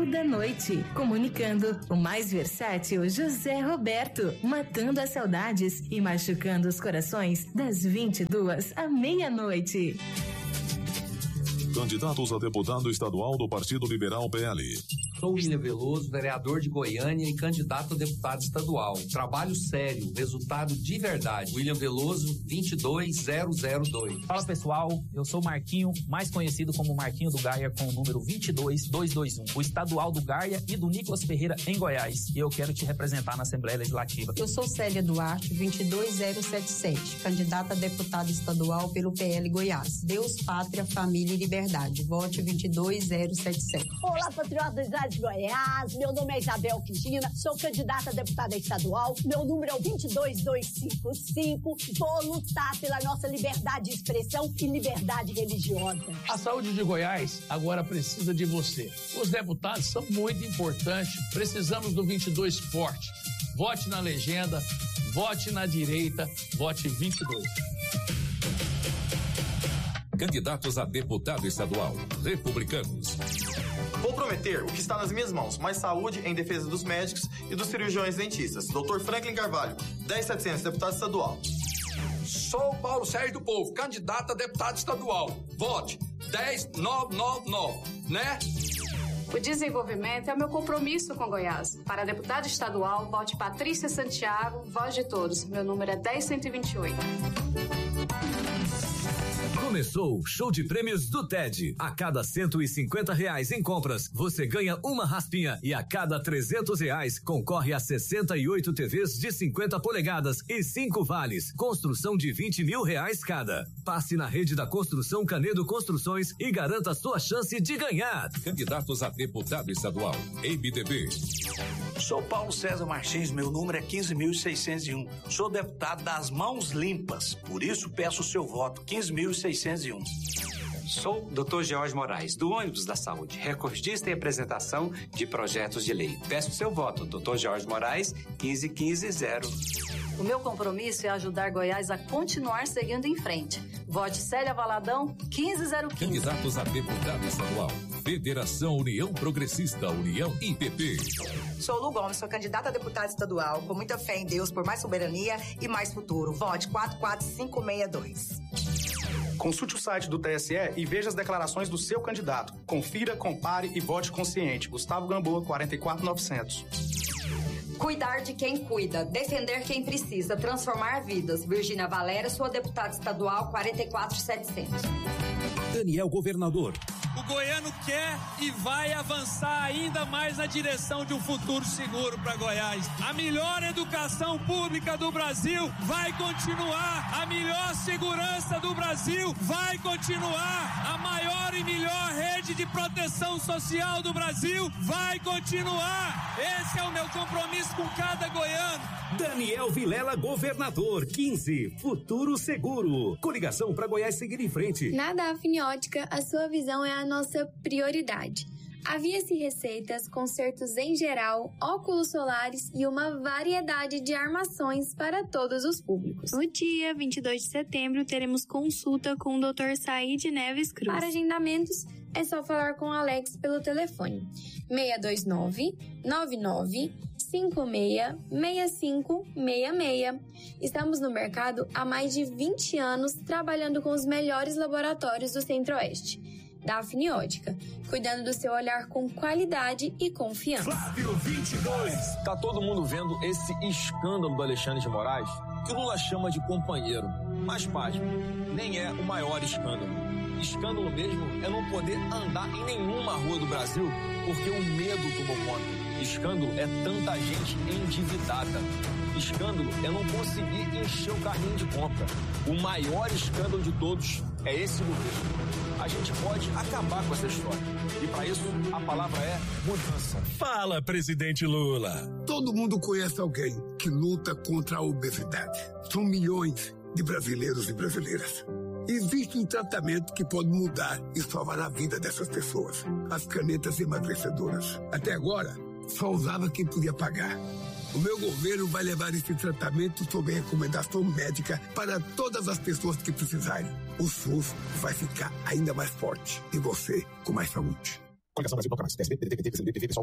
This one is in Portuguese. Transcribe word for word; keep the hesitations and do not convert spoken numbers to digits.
Show da Noite. Comunicando o mais versátil José Roberto, matando as saudades e machucando os corações das vinte e duas à meia-noite. Candidatos a deputado estadual do Partido Liberal P L. Sou William Veloso, vereador de Goiânia e candidato a deputado estadual. Trabalho sério, resultado de verdade. William Veloso, vinte e dois zero zero dois. Fala pessoal, eu sou Marquinho, mais conhecido como Marquinho do Gaia, com o número vinte e dois dois dois um. O estadual do Gaia e do Nicolas Ferreira em Goiás. E eu quero te representar na Assembleia Legislativa. Eu sou Célia Duarte, vinte e dois zero sete sete, candidata a deputada estadual pelo P L Goiás. Deus, Pátria, Família e Liberdade. Vote vinte e dois zero sete sete. Olá, patriotas de Goiás, meu nome é Isabel Cristina, sou candidata a deputada estadual, meu número é o vinte e dois dois cinco cinco, vou lutar pela nossa liberdade de expressão e liberdade religiosa. A saúde de Goiás agora precisa de você. Os deputados são muito importantes, precisamos do vinte e dois forte. Vote na legenda, vote na direita, vote vinte e dois. Candidatos a deputado estadual, republicanos. Vou prometer o que está nas minhas mãos, mais saúde em defesa dos médicos e dos cirurgiões dentistas. doutor Franklin Carvalho, dez mil e setecentos, deputado estadual. Sou Paulo Sérgio do Povo, candidato a deputado estadual. Vote dez mil novecentos e noventa e nove, né? O desenvolvimento é o meu compromisso com Goiás. Para deputado estadual, vote Patrícia Santiago, voz de todos. Meu número é dez mil cento e vinte e oito. Começou o show de prêmios do T E D. A cada cento e cinquenta reais em compras, você ganha uma raspinha e a cada trezentos reais concorre a sessenta e oito T Vs de cinquenta polegadas e cinco vales. Construção de vinte mil reais cada. Passe na rede da Construção Canedo Construções e garanta sua chance de ganhar. Candidatos a deputado estadual, M D B. Sou Paulo César Martins, meu número é quinze mil seiscentos e um. Sou deputado das mãos limpas, por isso peço o seu voto, quinze mil seiscentos e um. Sou doutor George Moraes, do ônibus da saúde, recordista em apresentação de projetos de lei. Peço o seu voto, doutor George Moraes, quinze quinze zero. O meu compromisso é ajudar Goiás a continuar seguindo em frente. Vote Célia Valadão, quinze zero quinze. Candidatos a deputado estadual, Federação União Progressista, União I P P. Sou Lu Gomes, sou candidata a deputada estadual, com muita fé em Deus por mais soberania e mais futuro. Vote quatro quatro cinco seis dois. Consulte o site do T S E e veja as declarações do seu candidato. Confira, compare e vote consciente. Gustavo Gamboa, quarenta e quatro mil e novecentos. Cuidar de quem cuida, defender quem precisa, transformar vidas. Virgínia Valéria, sua deputada estadual, quarenta e quatro mil e setecentos. Daniel Governador. O goiano quer e vai avançar ainda mais na direção de um futuro seguro para Goiás. A melhor educação pública do Brasil vai continuar. A melhor segurança do Brasil vai continuar. A maior e melhor rede de proteção social do Brasil vai continuar. Esse é o meu compromisso com cada goiano. Daniel Vilela, governador, quinze, futuro seguro. Coligação para Goiás seguir em frente. Na Dafniótica, a sua visão é a nossa prioridade. Havia-se receitas, consertos em geral, óculos solares e uma variedade de armações para todos os públicos. No dia vinte e dois de setembro, teremos consulta com o doutor Said Neves Cruz. Para agendamentos, é só falar com o Alex pelo telefone seis dois nove, nove nove cinco seis, seis cinco seis seis. Estamos no mercado há mais de vinte anos trabalhando com os melhores laboratórios do Centro-Oeste. Dafniótica, cuidando do seu olhar com qualidade e confiança. Flávio vinte e dois. Tá todo mundo vendo esse escândalo do Alexandre de Moraes, que Lula chama de companheiro. Mas, pasme, nem é o maior escândalo. Escândalo mesmo é não poder andar em nenhuma rua do Brasil porque o medo tomou conta. Escândalo é tanta gente endividada. Escândalo é não conseguir encher o carrinho de compra. O maior escândalo de todos é esse governo. A gente pode acabar com essa história. E para isso, a palavra é mudança. Fala, presidente Lula. Todo mundo conhece alguém que luta contra a obesidade. São milhões de brasileiros e brasileiras. Existe um tratamento que pode mudar e salvar a vida dessas pessoas. As canetas emagrecedoras. Até agora, só usava quem podia pagar. O meu governo vai levar esse tratamento sob recomendação médica para todas as pessoas que precisarem. O SUS vai ficar ainda mais forte e você com mais saúde. Coligação Brasil Toca Mais. P S B, P D T, P T, P C D, P V, PSOL,